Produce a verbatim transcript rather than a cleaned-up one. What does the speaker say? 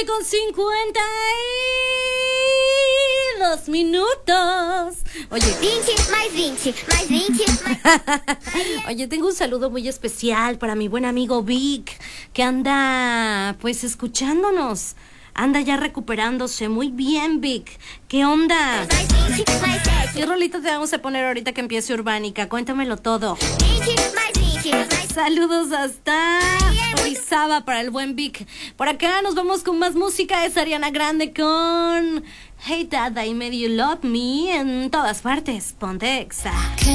noche con cincuenta y dos minutos. Oye, veinte, más veinte, más veinte, más... Oye, tengo un saludo muy especial para mi buen amigo Vic, que anda, pues, escuchándonos. Anda ya recuperándose. Muy bien, Vic. ¿Qué onda? ¿Qué rolita te vamos a poner ahorita que empiece Urbánica? Cuéntamelo todo. Saludos hasta Orizaba para el buen Vic. Por acá nos vamos con más música. Es Ariana Grande con Hey Dad, I Made You Love Me en todas partes. Ponte Exa.